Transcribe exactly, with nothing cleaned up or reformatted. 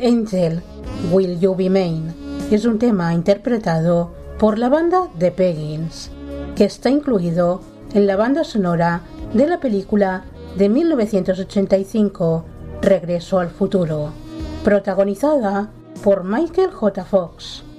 Angel, Will You Be Mine es un tema interpretado por la banda The Peggins, que está incluido en la banda sonora de la película de mil novecientos ochenta y cinco Regreso al futuro, protagonizada por Michael J. Fox.